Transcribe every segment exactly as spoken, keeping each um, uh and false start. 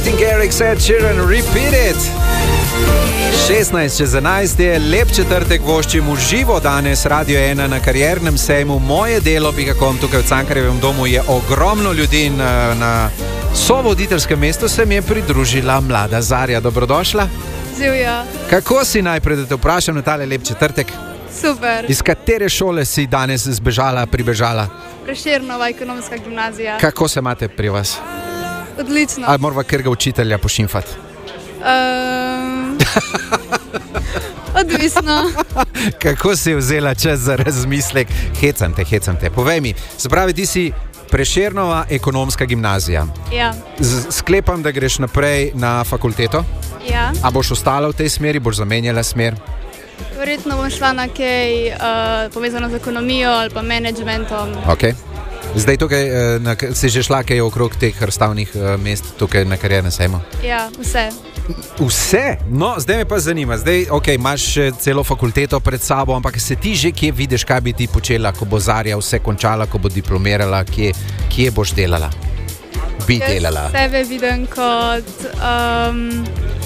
Martin Garrix, Ed Sheeran, Repeat It. šestnajst čez enajst je lep četrtek, voščim v živo danes Radio ena na kariernem sejmu. Moje delo pika com tukaj v Cankarjevem domu je ogromno ljudi na, na sovoditeljskem mestu se mi je pridružila mlada Zarja. Dobrodošla. Živja. Kako si najprej, da te vprašam na tale lep četrtek? Super. Iz katere šole si danes zbežala, pribežala? Prešernova ekonomska gimnazija. Kako se imate pri vas? Odlično. Ali morava kjerga učitelja pošimfati? Um, odvisno. Kako si vzela čas za razmislek? Hecam te, hecam te. Povej mi, se pravi, ti si Prešernova ekonomska gimnazija. Ja. Z- sklepam, da greš naprej na fakulteto? Ja. A boš ostala v tej smeri, boš zamenjala smer? Verjetno bom šla na kaj uh, povezano z ekonomijo ali pa menedžmentom. Ok. Zdaj tukaj, eh, na, si že šla kaj okrog teh razstavnih eh, mest tukaj na kariernem sejmu? Ja, vse. Vse? No, zdaj me pa zanima. Zdaj, ok, imaš še celo fakulteto pred sabo, ampak se ti že kje vidiš, kaj bi ti počela, ko bo Zarja vse končala, ko bo diplomirala, kje, kje boš delala? Bi Jaz delala. sebe vidim kot um,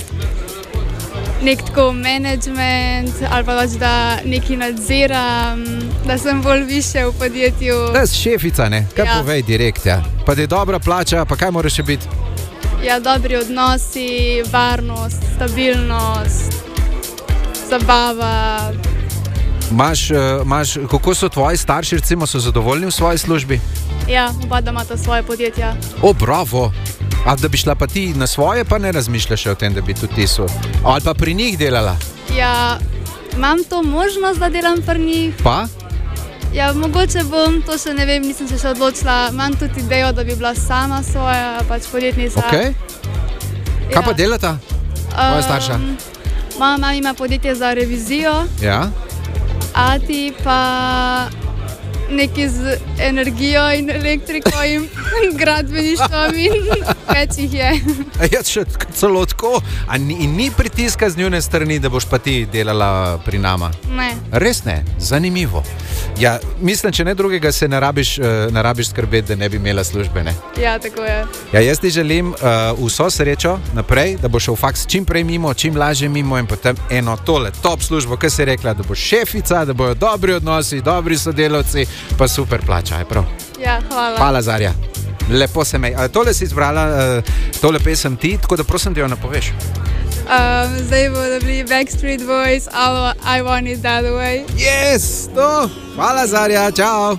nek tako menedžment ali pa pač, da nekaj nadziram, da sem bolj više v podjetju. Da si šefica, ne? Kaj Ja. povej direkt, ja. Pa da je dobra plača, pa kaj moraš še biti? Ja, dobri odnosi, varnost, stabilnost, zabava. Maš, uh, maš, kako so tvoji starši, recimo, so zadovoljni v svoji službi? Ja, oba da imata svoje podjetja. O, bravo! A da bi šla pa ti na svoje, pa ne razmišljaš o tem, da bi tudi ti so. Ali pa pri njih delala? Ja, imam to možnost, da delam pri njih. Pa? Ja, mogoče bom, to še ne vem, nisem se še odločila. Imam tudi idejo, da bi bila sama svoja, pač podjetnica. Ok. Kaj Ja. pa delata? Tvoja starša? Um, Moja mama ima podjetje za revizijo, Ja? ati pa nekaj z energijo in elektriko in gradbeništvom in več jih je. A ja, še celo tako. A ni, in ni pritiska z njune strani, da boš pa ti delala pri nama? Ne. Res ne, zanimivo. Ja, mislim, če ne drugega, se ne rabiš, uh, ne rabiš skrbeti, da ne bi imela službe. Ne? Ja, tako je. Ja, jaz ti želim uh, vso srečo naprej, da boš šel faks čim prej mimo, čim lažje mimo in potem eno tole top službo, kar si rekla, da boš šefica, da bojo dobri odnosi, dobri sodelavci, pa super plača, je prav. Ja, hvala. Hvala, Zarja. Lepo se me. Tole si izbrala, uh, tole pesem ti, tako da prosim, da jo napoveš. Um, zdaj bodo bili Backstreet Boys, All I Want It That Way. Yes, to. Hvala, Zarja, čau.